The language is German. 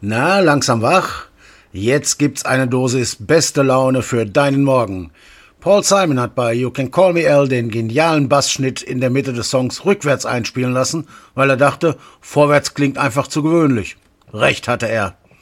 Na, langsam wach? Jetzt gibt's eine Dosis beste Laune für deinen Morgen. Paul Simon hat bei You Can Call Me Al den genialen Bassschnitt in der Mitte des Songs rückwärts einspielen lassen, weil er dachte, vorwärts klingt einfach zu gewöhnlich. Recht hatte er.